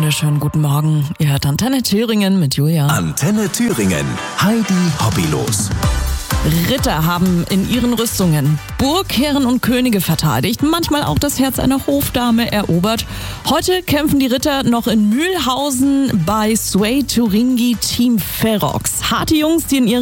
wunderschönen guten Morgen. Ihr hört Antenne Thüringen mit Julia. Antenne Thüringen. Heidi Hobbylos. Ritter haben in ihren Rüstungen Burgherren und Könige verteidigt, manchmal auch das Herz einer Hofdame erobert. Heute kämpfen die Ritter noch in Mühlhausen bei Sway Turingi Team Ferox. Harte Jungs, die in ihren